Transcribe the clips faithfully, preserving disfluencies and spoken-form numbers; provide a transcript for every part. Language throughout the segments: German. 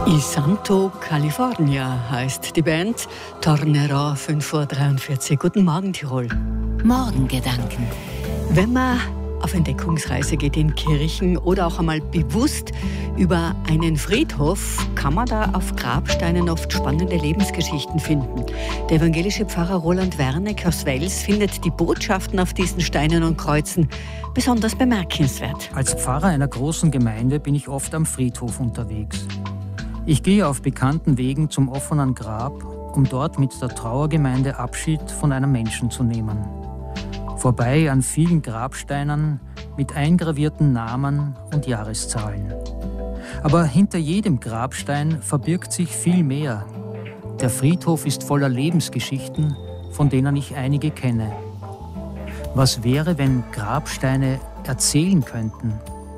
I Santo California heißt die Band. Tornerò fünf Uhr dreiundvierzig. Guten Morgen, Tirol. Morgengedanken. Wenn man auf Entdeckungsreise geht in Kirchen oder auch einmal bewusst über einen Friedhof, kann man da auf Grabsteinen oft spannende Lebensgeschichten finden. Der evangelische Pfarrer Roland Werneck aus Wels findet die Botschaften auf diesen Steinen und Kreuzen besonders bemerkenswert. Als Pfarrer einer großen Gemeinde bin ich oft am Friedhof unterwegs. Ich gehe auf bekannten Wegen zum offenen Grab, um dort mit der Trauergemeinde Abschied von einem Menschen zu nehmen. Vorbei an vielen Grabsteinen mit eingravierten Namen und Jahreszahlen. Aber hinter jedem Grabstein verbirgt sich viel mehr. Der Friedhof ist voller Lebensgeschichten, von denen ich einige kenne. Was wäre, wenn Grabsteine erzählen könnten?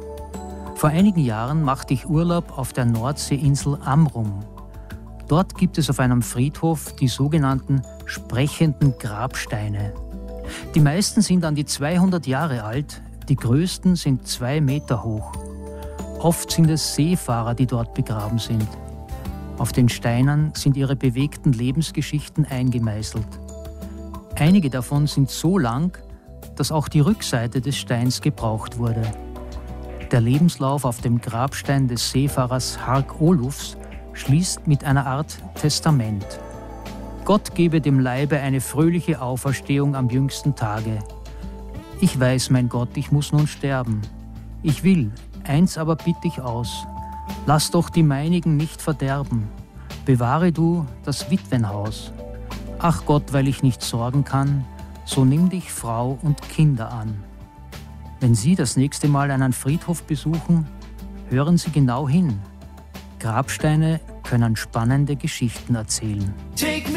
Vor einigen Jahren machte ich Urlaub auf der Nordseeinsel Amrum. Dort gibt es auf einem Friedhof die sogenannten sprechenden Grabsteine. Die meisten sind an die zweihundert Jahre alt, die größten sind zwei Meter hoch. Oft sind es Seefahrer, die dort begraben sind. Auf den Steinen sind ihre bewegten Lebensgeschichten eingemeißelt. Einige davon sind so lang, dass auch die Rückseite des Steins gebraucht wurde. Der Lebenslauf auf dem Grabstein des Seefahrers Hark Olufs schließt mit einer Art Testament. Gott gebe dem Leibe eine fröhliche Auferstehung am jüngsten Tage. Ich weiß, mein Gott, ich muss nun sterben. Ich will, eins aber bitte ich aus. Lass doch die meinigen nicht verderben. Bewahre du das Witwenhaus. Ach Gott, weil ich nicht sorgen kann, so nimm dich Frau und Kinder an. Wenn Sie das nächste Mal einen Friedhof besuchen, hören Sie genau hin. Grabsteine können spannende Geschichten erzählen.